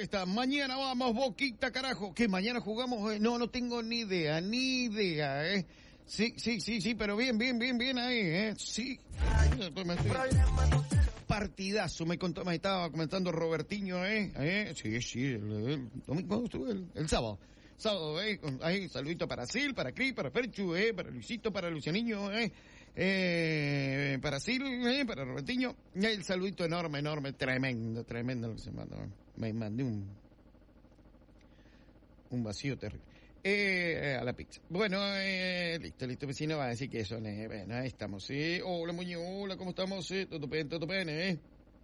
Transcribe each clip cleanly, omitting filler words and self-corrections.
está. Mañana vamos, Boquita, carajo. ¿Qué, mañana jugamos? No tengo ni idea, Sí, pero bien ahí, Sí. Partidazo, me estaba comentando Robertiño, Sí, el domingo estuvo el sábado. Ahí, saludito para Sil, para Cris, para Ferchu, para Luisito, para Lucianiño, para Sil, para Robertiño. El saludito enorme, tremendo lo que se mandó. Me mandé un vacío terrible. A la pizza. Bueno, listo, vecino va a decir que eso, bueno, ahí estamos, Hola, Muñoz, hola, ¿cómo estamos? Todo bien,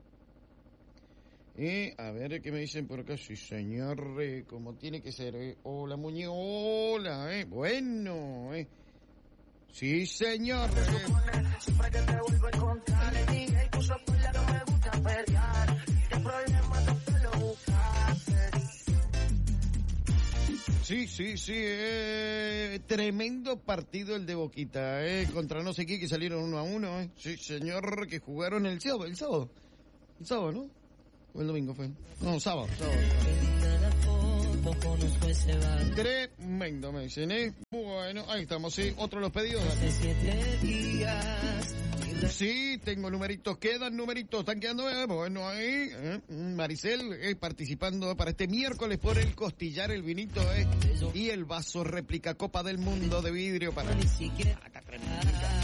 a ver, ¿qué me dicen por acá? Sí, señor, como tiene que ser, Hola, Muñoz, hola, bueno, Sí, señor, Siempre que te vuelvo a encontrar, y puso por la que me gusta pelear. ¿Qué problema tú lo buscaste? Sí, tremendo partido el de Boquita, contra no sé qué, que salieron 1-1, Sí, señor, que jugaron el sábado, ¿no? O el domingo fue. No, sábado. Tremendo, me dicen, Bueno, ahí estamos, Otro de los pedidos. Sí, tengo numeritos, quedan numeritos, están quedando, bueno, ahí, Maricel, participando para este miércoles por el costillar, el vinito, y el vaso réplica Copa del Mundo de vidrio para...